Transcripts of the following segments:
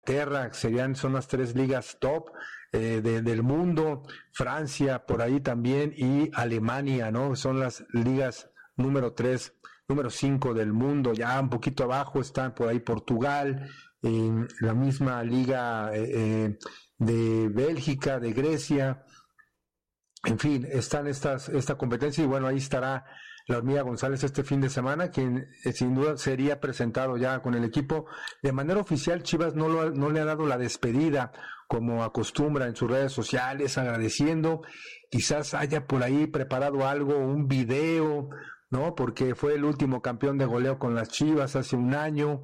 Inglaterra, son las tres ligas top del mundo, Francia por ahí también y Alemania, ¿no? Son las ligas número 3, número 5 del mundo. Ya un poquito abajo están por ahí Portugal, la misma liga de Bélgica, de Grecia. En fin, están esta competencia y bueno, ahí estará la Hormiga González este fin de semana, quien sin duda sería presentado ya con el equipo. De manera oficial, Chivas no le ha dado la despedida como acostumbra en sus redes sociales, agradeciendo. Quizás haya por ahí preparado algo, un video, ¿no? Porque fue el último campeón de goleo con las Chivas hace un año.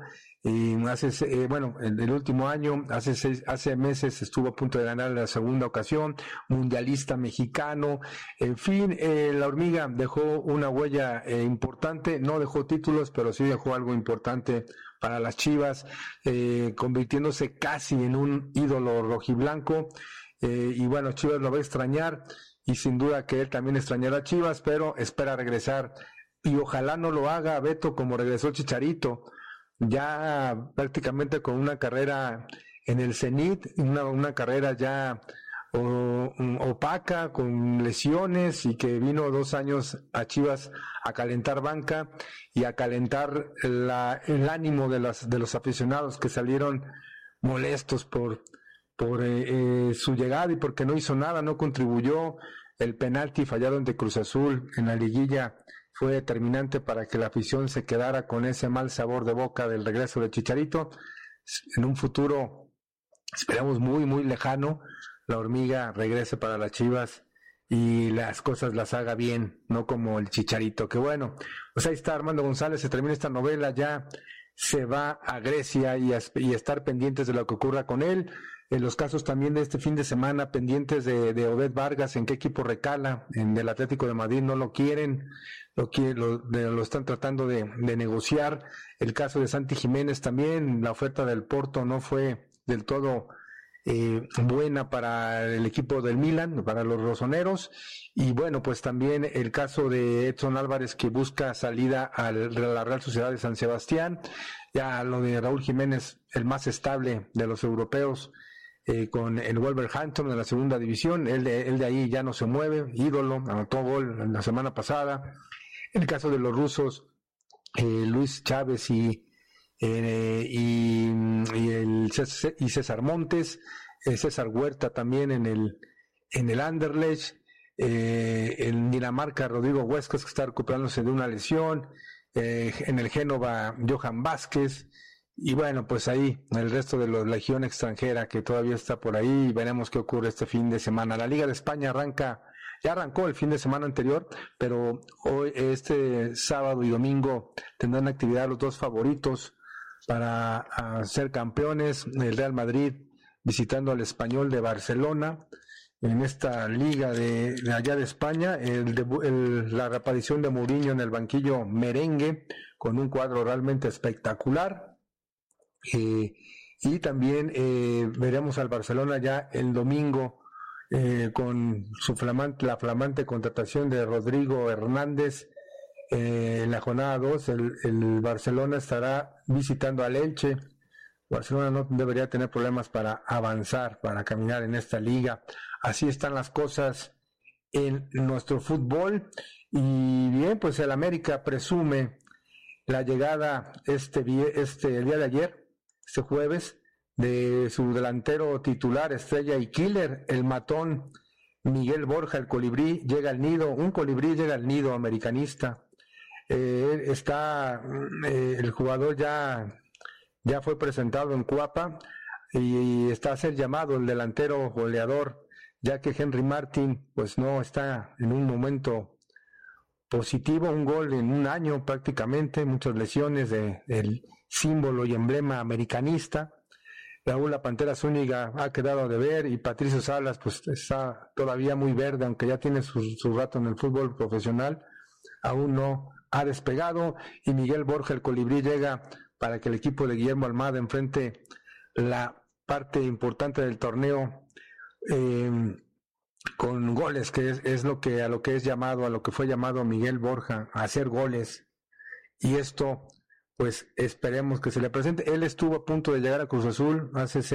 El último año, hace meses estuvo a punto de ganar la segunda ocasión, mundialista mexicano. En fin, la Hormiga dejó una huella importante, no dejó títulos, pero sí dejó algo importante para las Chivas, convirtiéndose casi en un ídolo rojiblanco. Y bueno, Chivas lo va a extrañar y sin duda que él también extrañará a Chivas, pero espera regresar y ojalá no lo haga, Beto, como regresó Chicharito, ya prácticamente con una carrera en el cenit, una carrera ya opaca, con lesiones, y que vino 2 años a Chivas a calentar banca y a calentar el ánimo de los aficionados que salieron molestos por su llegada y porque no hizo nada, no contribuyó. El penalti fallado ante Cruz Azul en la liguilla fue determinante para que la afición se quedara con ese mal sabor de boca del regreso de Chicharito. En un futuro, esperamos muy, muy lejano, la Hormiga regrese para las Chivas y las cosas las haga bien, no como el Chicharito. Que bueno, pues ahí está Armando González, se termina esta novela, ya se va a Grecia y estar pendientes de lo que ocurra con él. En los casos también de este fin de semana, pendientes de Obed Vargas, en qué equipo recala, del Atlético de Madrid no lo quieren, lo están tratando de negociar. El caso de Santi Jiménez también, la oferta del Porto no fue del todo buena para el equipo del Milan, para los rosoneros. Y bueno, pues también el caso de Edson Álvarez, que busca salida a la Real Sociedad de San Sebastián. Ya lo de Raúl Jiménez, el más estable de los europeos, con el Wolverhampton en la segunda división. Él de ahí ya no se mueve, ídolo, anotó gol la semana pasada. El caso de los rusos, Luis Chávez y César Montes, César Huerta también en el Anderlecht, en Dinamarca Rodrigo Huescas, que está recuperándose de una lesión, en el Génova Johan Vázquez. Y bueno, pues ahí el resto de la legión extranjera que todavía está por ahí. Veremos qué ocurre este fin de semana. La Liga de España ya arrancó el fin de semana anterior, pero hoy, este sábado y domingo, tendrán actividad los dos favoritos para ser campeones. El Real Madrid visitando al Español de Barcelona en esta liga de allá de España. La reaparición de Mourinho en el banquillo merengue con un cuadro realmente espectacular. Y también veremos al Barcelona ya el domingo con la flamante contratación de Rodrigo Hernández. En la jornada 2 el Barcelona estará visitando al Elche. Barcelona no debería tener problemas para avanzar, para caminar en esta liga. Así están las cosas en nuestro fútbol. Y bien, pues el América presume la llegada el día de ayer, este jueves, de su delantero titular, estrella y killer, el matón Miguel Borja, el colibrí, llega al nido. Un colibrí llega al nido americanista. El jugador ya fue presentado en Cuapa y está a ser llamado el delantero goleador, ya que Henry Martin pues no está en un momento positivo. Un gol en un año prácticamente, muchas lesiones del símbolo y emblema americanista. Raúl La Pantera Zúñiga ha quedado de ver y Patricio Salas pues está todavía muy verde, aunque ya tiene su rato en el fútbol profesional, aún no ha despegado. Y Miguel Borja, el colibrí, llega para que el equipo de Guillermo Almada enfrente la parte importante del torneo con goles, que es a lo que fue llamado Miguel Borja, a hacer goles. Y esto pues esperemos que se le presente. Él estuvo a punto de llegar a Cruz Azul hace